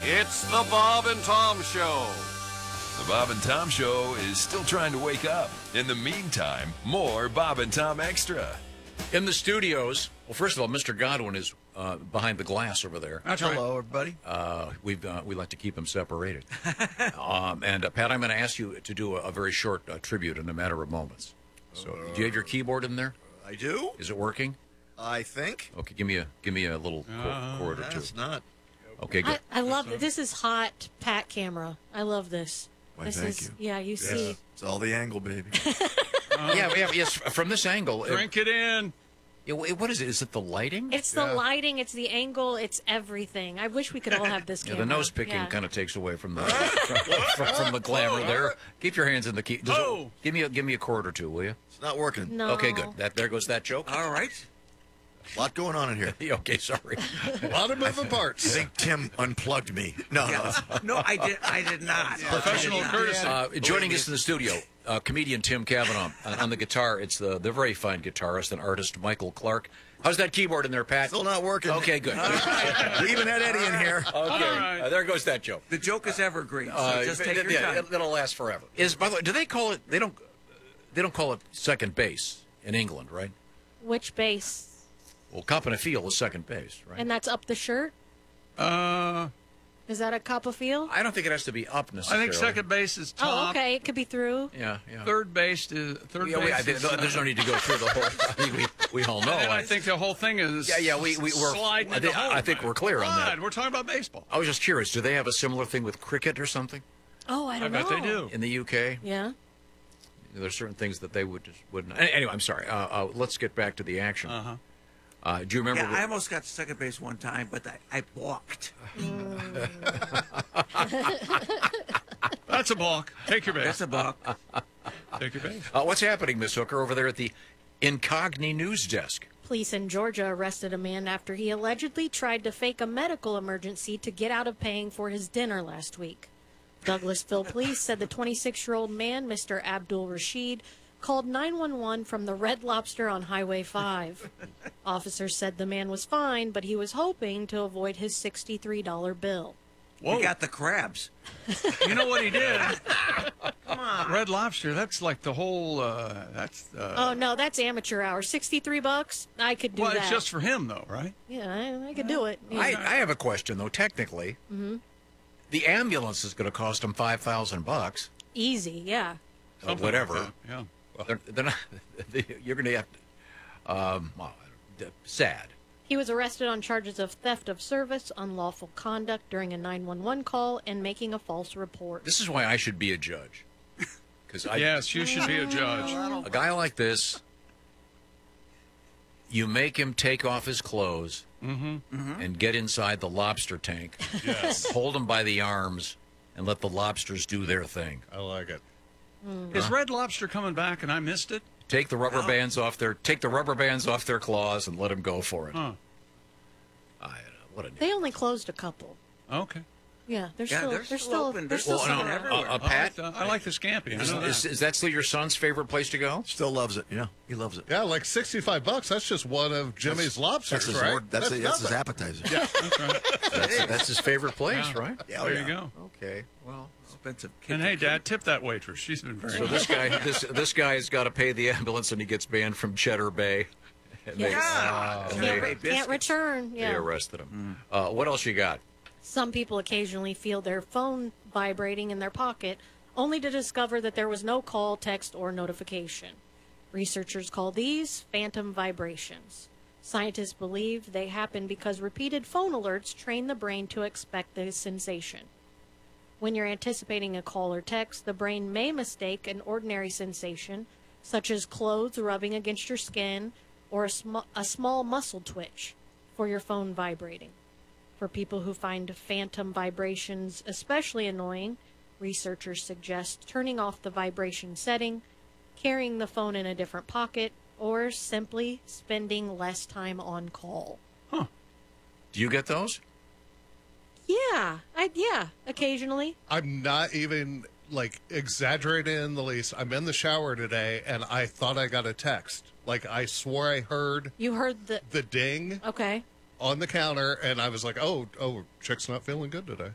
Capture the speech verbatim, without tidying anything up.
It's the Bob and Tom Show. The Bob and Tom Show is still trying to wake up. In the meantime, more Bob and Tom Extra. In the studios, well, first of all, Mister Godwin is uh, behind the glass over there. That's Hello, right. everybody. Uh, we've uh, we like to keep them separated. um, and uh, Pat, I'm going to ask you to do a, a very short uh, tribute in a matter of moments. So, uh, do you have your keyboard in there? I do. Is it working? I think. Okay, give me a give me a little uh, chord or two. It's not. Okay, good. I, I love it. This is hot Pat camera. I love this. Why, this thank is, you. Yeah, you yeah. see. It's all the angle, baby. uh, yeah, yeah, yes. From this angle, drink it, it in. It, what is it? Is it the lighting? It's the yeah. lighting. It's the angle. It's everything. I wish we could all have this yeah, camera. the nose picking yeah. kind of takes away from the from, from, from the glamour there. Keep your hands in the key. Does oh. it, give me a give me a chord or two, will you? It's not working. No. Okay, good. That there goes that joke. All right. A lot going on in here. Okay, sorry. A lot of moving parts. I think Tim unplugged me. No, yeah. no, no, I did. I did not. Yeah. Professional did not. courtesy. Uh, joining us in the studio, uh, comedian Tim Cavanaugh uh, on the guitar. It's the the very fine guitarist and artist Michael Clark. How's that keyboard in there, Pat? Still not working. Okay, good. We even had Eddie in here. Okay, right. uh, there goes that joke. The joke is evergreen. So uh, just take it, your yeah, time. It'll last forever. Is by the way, do they call it? They don't. They don't call it second base in England, right? Which base? Well, cup and a field is second base, right? And that's up the shirt? Uh, is that a cup of field? I don't think it has to be up necessarily. I think second base is top. Oh, okay. It could be through. Yeah, yeah. Third base is third yeah, base. We, I think, is, there's no need to go through the whole. I mean, we we all know. And I think the whole thing is. Yeah, yeah. We we we're. sliding I think, home, I think we're clear God, on that. We're talking about baseball. I was just curious. Do they have a similar thing with cricket or something? Oh, I don't I know. bet they do. In the U K? Yeah. There's certain things that they would just wouldn't. Anyway, I'm sorry. Uh, uh, let's get back to the action. Uh-huh. Uh, do you remember? Yeah, what... I almost got to second base one time, but I, I balked. That's a balk. Take your base. That's a balk. Take your base. Uh, what's happening, Miss Hooker, over there at the Incogni News Desk? Police in Georgia arrested a man after he allegedly tried to fake a medical emergency to get out of paying for his dinner last week. Douglasville police said the twenty-six-year-old man, Mister Abdul Rashid, called nine one one from the Red Lobster on Highway five. Officers said the man was fine, but he was hoping to avoid his sixty-three dollar bill. Whoa. He got the crabs. You know what he did? Come on. Red Lobster, that's like the whole, uh, that's... Uh, oh, no, that's amateur hour. sixty-three bucks? I could do well, that. Well, it's just for him, though, right? Yeah, I, I could do it. Yeah. I, I have a question, though, technically. Mm-hmm. The ambulance is going to cost him five thousand bucks. Easy, yeah. Uh, whatever. Like yeah. Well, they're, they're not, they, you're going to have to... Um, well, sad. He was arrested on charges of theft of service, unlawful conduct during a nine one one call, and making a false report. This is why I should be a judge. Because I Yes, you should be a judge. A guy like this, you make him take off his clothes mm-hmm. Mm-hmm. and get inside the lobster tank. Yes. Hold him by the arms and let the lobsters do their thing. I like it. Mm. Is Red Lobster coming back and I missed it? Take the rubber No. bands off their take the rubber bands off their claws and let them go for it. Huh. I, uh, what a They only closed a couple. Okay. Yeah, they're Yeah, still they're they're still still open. They're They're still still selling open everywhere. Uh, uh, Pat, I like, the, I like the scampi. I is, know that. is, is that still your son's favorite place to go? Still loves it. Yeah, he loves it. Yeah, like sixty-five bucks. That's just one of Jimmy's That's- lobsters, That's his, right? word- that's, that's it, that's his nothing. appetizer. Yeah. That's right. That's, that's his favorite place, Yeah. right? Yeah, There yeah. you go. Okay. Well, Expensive. And hey, Dad, tip that waitress. She's been very so nice. this guy this this guy's got to pay the ambulance and he gets banned from Cheddar Bay. And they, Yeah. and Can't they, re- can't, can't return. they Yeah. arrested him. Uh, what else you got? Some people occasionally feel their phone vibrating in their pocket, only to discover that there was no call, text, or notification. Researchers call these phantom vibrations. Scientists believe they happen because repeated phone alerts train the brain to expect the sensation. When you're anticipating a call or text, the brain may mistake an ordinary sensation, such as clothes rubbing against your skin or a, sm- a small muscle twitch, for your phone vibrating. For people who find phantom vibrations especially annoying, researchers suggest turning off the vibration setting, carrying the phone in a different pocket, or simply spending less time on call. Do you get those? Yeah, I yeah, occasionally. I'm not even like exaggerating in the least. I'm in the shower today, and I thought I got a text. Like I swore I heard You heard the the ding okay. on the counter, and I was like, "Oh, oh, chick's not feeling good today."